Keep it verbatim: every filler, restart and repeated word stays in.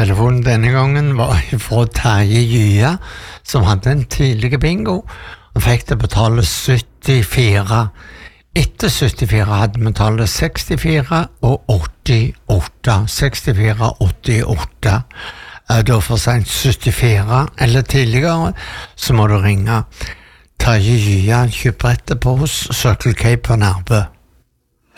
telefonen denne gangen var fra Terje Gya, som hadde en tidlig bingo, og fikk det betale syttifire. Etter syttifire hadde vi tallet sekstifire og åttiåtte. sekstifire og åttiåtte. Da for sent syttifire, eller tidligere, så må du ringe. Terje Gya kjøper etter på hos Circle K på Nærbø.